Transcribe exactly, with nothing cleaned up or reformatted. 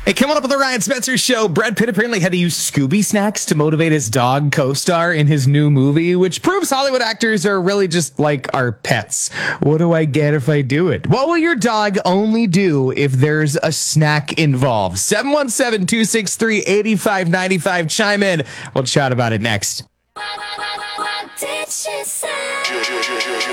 Hey, coming up on the Ryan Spencer Show, Brad Pitt apparently had to use Scooby snacks to motivate his dog co-star in his new movie, which proves Hollywood actors are really just like our pets. What do I get if I do it? What will your dog only do if there's a snack involved? seven one seven, two six three, eight five nine five. Chime in. We'll chat about it next. What did she say?